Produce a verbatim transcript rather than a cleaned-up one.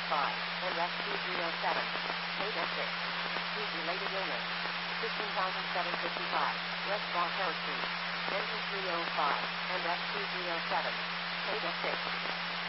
five, and F two three oh seven. Paid at six. Heat-related illness. fifteen thousand seven hundred fifty-five, West Voltaire Street. Engine three oh five, and F two three oh seven. Paid at six.